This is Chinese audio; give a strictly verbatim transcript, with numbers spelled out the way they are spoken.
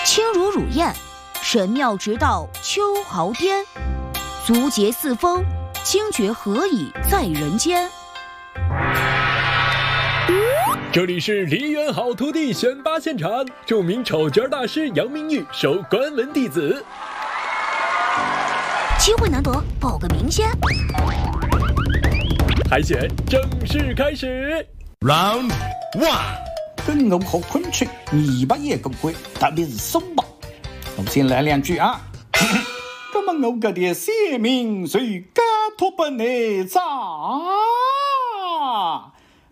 轻如乳燕，神妙直到秋毫巅。足节四风，惊觉何以在人间。 这里是梨园好徒弟选拔现场，著名丑角大师杨明玉收关门弟子。 机会难得，报个名先。 海选正式开始 ，Round One。 跟我和昆曲，你把也更贵，特别是松绑。我们先来两句啊。那么我个的姓名谁敢托本内咋？